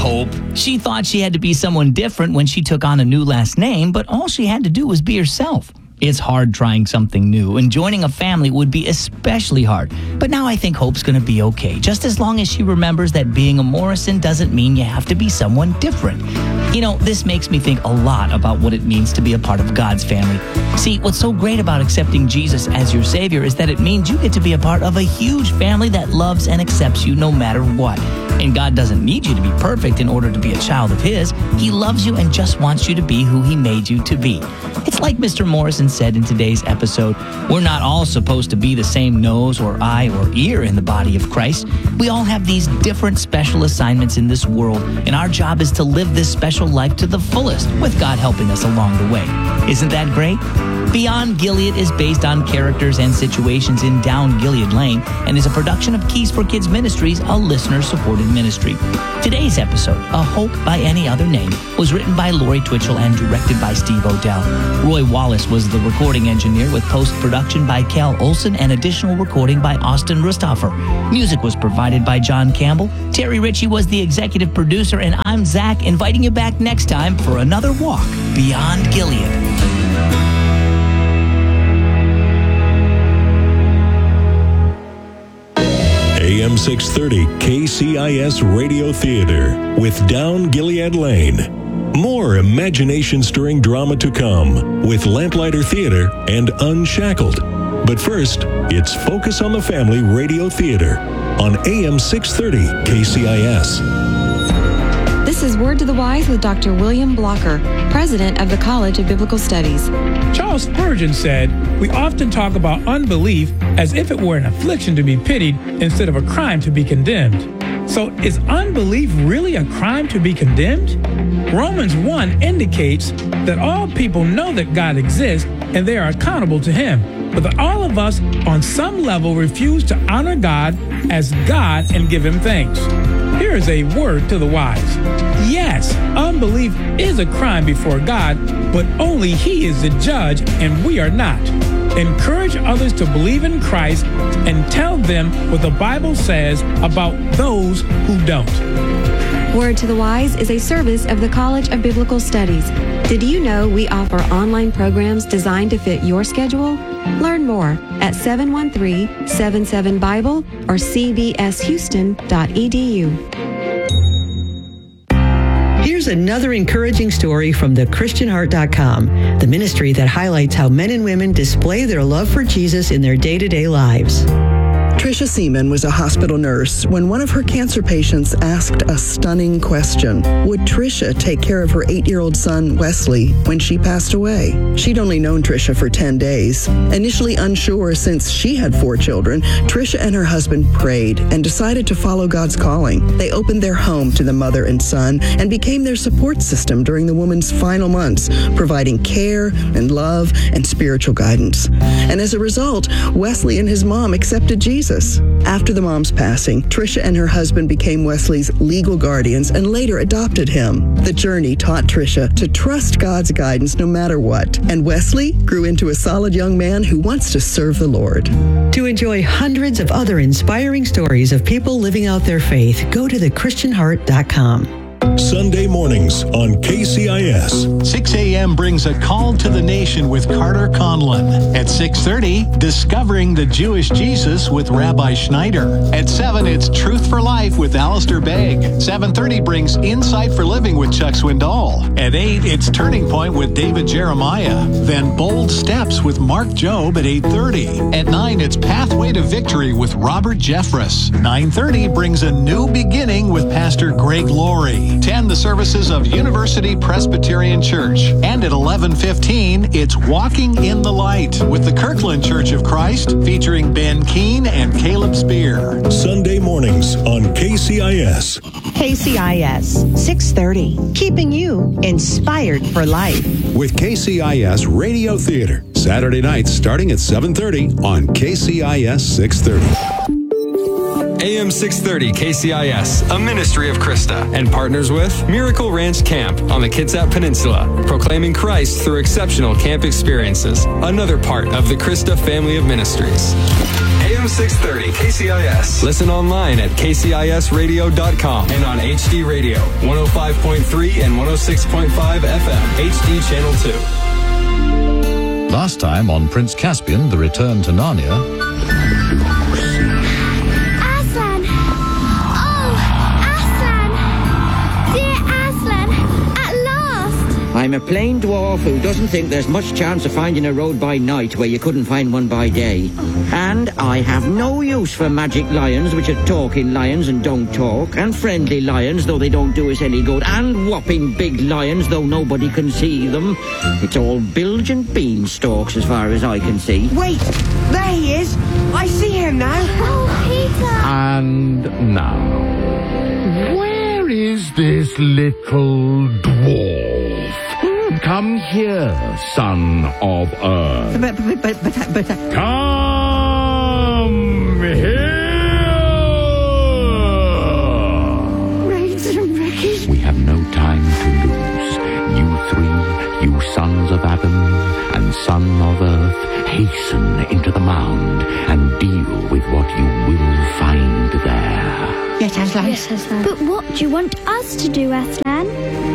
Hope. She thought she had to be someone different when she took on a new last name, but all she had to do was be herself. It's hard trying something new, and joining a family would be especially hard. But now I think Hope's going to be okay, just as long as she remembers that being a Morrison doesn't mean you have to be someone different. You know, this makes me think a lot about what it means to be a part of God's family. See, what's so great about accepting Jesus as your Savior is that it means you get to be a part of a huge family that loves and accepts you no matter what. And God doesn't need you to be perfect in order to be a child of His. He loves you and just wants you to be who He made you to be. It's like Mr. Morrison said in today's episode, we're not all supposed to be the same nose or eye or ear in the body of Christ. We all have these different special assignments in this world, and our job is to live this special life to the fullest, with God helping us along the way. Isn't that great? Beyond Gilead is based on characters and situations in Down Gilead Lane and is a production of Keys for Kids Ministries, a listener-supported ministry. Today's episode, A Hope by Any Other Name, was written by Lori Twitchell and directed by Steve Odell. Roy Wallace was the recording engineer with post-production by Cal Olson and additional recording by Austin Rustoffer. Music was provided by John Campbell. Terry Ritchie was the executive producer, and I'm Zach, inviting you back next time for another walk beyond Gilead. AM 630 KCIS Radio Theater with Down Gilead Lane. More imagination-stirring drama to come with Lamplighter Theater and Unshackled. But first, it's Focus on the Family Radio Theater on AM 630 KCIS. This is Word to the Wise with Dr. William Blocker, president of the College of Biblical Studies. Charles Spurgeon said, "We often talk about unbelief as if it were an affliction to be pitied instead of a crime to be condemned." So is unbelief really a crime to be condemned? Romans 1 indicates that all people know that God exists and they are accountable to Him, but that all of us on some level refuse to honor God as God and give Him thanks. Here is a word to the wise. Yes, unbelief is a crime before God, but only He is the judge and we are not. Encourage others to believe in Christ and tell them what the Bible says about those who don't. Word to the Wise is a service of the College of Biblical Studies. Did you know we offer online programs designed to fit your schedule? Learn more at 713-77-BIBLE or cbshouston.edu. Here's another encouraging story from thechristianheart.com, the ministry that highlights how men and women display their love for Jesus in their day-to-day lives. Tricia Seaman was a hospital nurse when one of her cancer patients asked a stunning question. Would Tricia take care of her 8-year-old son, Wesley, when she passed away? She'd only known Tricia for 10 days. Initially unsure since she had 4 children, Tricia and her husband prayed and decided to follow God's calling. They opened their home to the mother and son and became their support system during the woman's final months, providing care and love and spiritual guidance. And as a result, Wesley and his mom accepted Jesus. After the mom's passing, Tricia and her husband became Wesley's legal guardians and later adopted him. The journey taught Tricia to trust God's guidance no matter what, and Wesley grew into a solid young man who wants to serve the Lord. To enjoy hundreds of other inspiring stories of people living out their faith, go to thechristianheart.com. Sunday mornings on KCIS. 6 a.m. brings a call to the nation with Carter Conlon. At 6:30, Discovering the Jewish Jesus with Rabbi Schneider. At 7, it's Truth for Life with Alistair Begg. 7:30 brings Insight for Living with Chuck Swindoll. At 8, it's Turning Point with David Jeremiah. Then Bold Steps with Mark Jobe at 8:30. At 9, it's Pathway to Victory with Robert Jeffress. 9:30 brings A New Beginning with Pastor Greg Laurie. 10, the services of University Presbyterian Church. And at 11:15, it's Walking in the Light with the Kirkland Church of Christ, featuring Ben Keene and Caleb Spear. Sunday mornings on KCIS. KCIS 630, keeping you inspired for life. With KCIS Radio Theater, Saturday nights starting at 7:30 on KCIS 630. AM 630 KCIS, a ministry of Krista, and partners with Miracle Ranch Camp on the Kitsap Peninsula, proclaiming Christ through exceptional camp experiences, another part of the Krista family of ministries. AM AM 630 KCIS. Listen online at kcisradio.com and on HD Radio, 105.3 and 106.5 FM, HD Channel 2. Last time on Prince Caspian, The Return to Narnia. Aslan! Oh, Aslan! Dear Aslan, at last! I'm a plain dwarf who doesn't think there's much chance of finding a road by night where you couldn't find one by day. And I have no use for magic lions, which are talking lions and don't talk, and friendly lions, though they don't do us any good, and whopping big lions, though nobody can see them. It's all bilge and beanstalks as far as I can see. Wait! There he is! I see him now! Oh, Peter! And now, where is this little dwarf? Come here, son of Earth. But Come here! Raids and wreckage. We have no time to lose. You three, you sons of Adam and son of Earth, hasten into the mound and deal with what you will find there. Yes, Aslan. But what do you want us to do, Aslan?